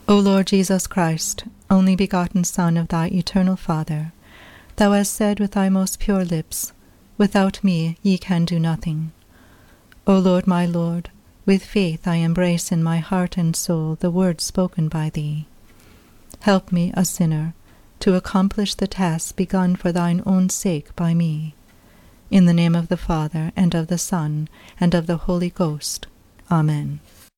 O Lord Jesus Christ, only begotten Son of thy eternal Father, thou hast said with thy most pure lips, Without me ye can do nothing. O Lord, my Lord, with faith I embrace in my heart and soul the words spoken by thee. Help me, a sinner, to accomplish the task begun for thine own sake by me. In the name of the Father, and of the Son, and of the Holy Ghost. Amen.